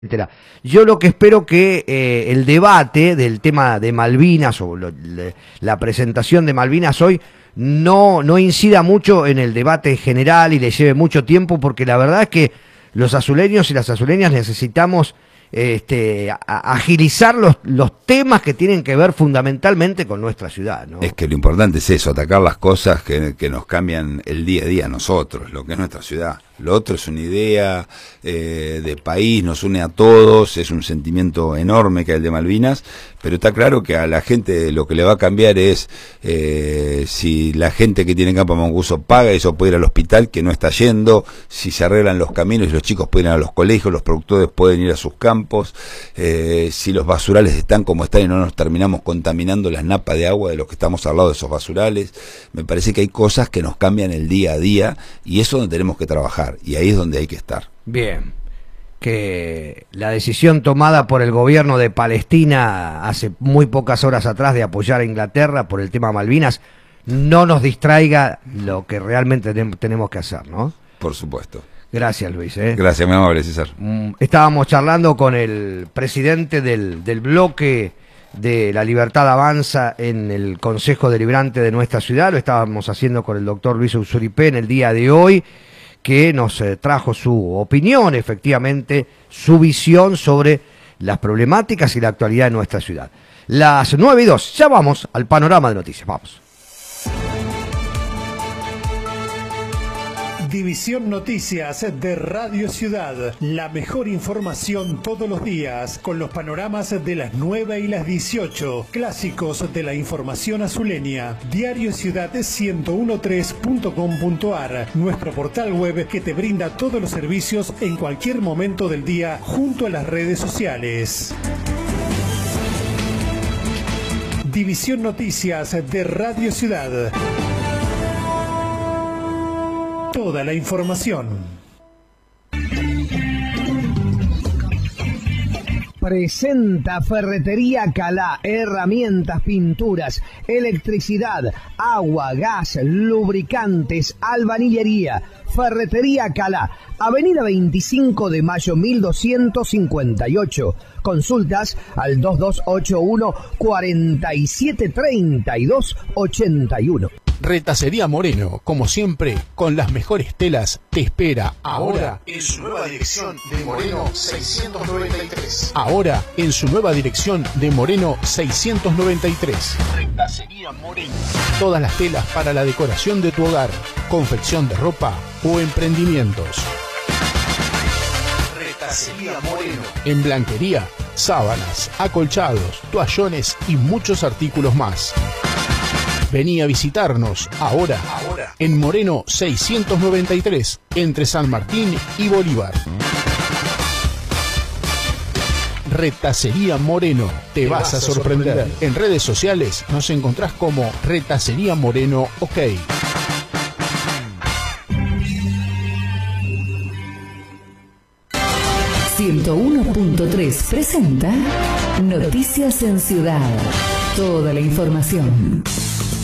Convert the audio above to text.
Yo lo que espero que el debate del tema de Malvinas o la presentación de Malvinas hoy no incida mucho en el debate general y le lleve mucho tiempo, porque la verdad es que los azuleños y las azuleñas necesitamos agilizar los temas que tienen que ver fundamentalmente con nuestra ciudad, ¿no? Es que lo importante es eso, atacar las cosas que nos cambian el día a día a nosotros, lo que es nuestra ciudad. Lo otro es una idea de país, nos une a todos, es un sentimiento enorme que es el de Malvinas, pero está claro que a la gente lo que le va a cambiar es si la gente que tiene Campo Mancuso paga, eso puede ir al hospital, que no está yendo, si se arreglan los caminos y los chicos pueden ir a los colegios, los productores pueden ir a sus campos, si los basurales están como están y no nos terminamos contaminando las napas de agua de los que estamos al lado de esos basurales. Me parece que hay cosas que nos cambian el día a día y eso es donde tenemos que trabajar. Y ahí es donde hay que estar. Bien, que la decisión tomada por el gobierno de Palestina hace muy pocas horas atrás de apoyar a Inglaterra por el tema Malvinas no nos distraiga lo que realmente tenemos que hacer, ¿no? Por supuesto. Gracias, Luis. Gracias, muy amable, César. Estábamos charlando con el presidente del bloque de La Libertad Avanza en el Consejo Deliberante de nuestra ciudad. Lo estábamos haciendo con el doctor Luis Usuripé en el día de hoy, que nos trajo su opinión, efectivamente, su visión sobre las problemáticas y la actualidad de nuestra ciudad. Las 9:02, ya vamos al panorama de noticias, vamos. División Noticias de Radio Ciudad. La mejor información todos los días, con los panoramas de las 9 y las 18. Clásicos de la información azuleña. Diario Ciudad 1013.com.ar. Nuestro portal web que te brinda todos los servicios en cualquier momento del día, junto a las redes sociales. División Noticias de Radio Ciudad. Toda la información. Presenta Ferretería Calá, herramientas, pinturas, electricidad, agua, gas, lubricantes, albañilería. Ferretería Calá, Avenida 25 de Mayo 1258. Consultas al 2281 473281. Retacería Moreno, como siempre, con las mejores telas, te espera ahora en su nueva dirección de Moreno 693. Ahora en su nueva dirección de Moreno 693. Retacería Moreno. Todas las telas para la decoración de tu hogar, confección de ropa o emprendimientos. Retacería Moreno. En blanquería, sábanas, acolchados, toallones y muchos artículos más. Vení a visitarnos ahora en Moreno 693, entre San Martín y Bolívar. Retacería Moreno, te vas a sorprender. En redes sociales nos encontrás como Retacería Moreno OK. 101.3 presenta Noticias en Ciudad. Toda la información.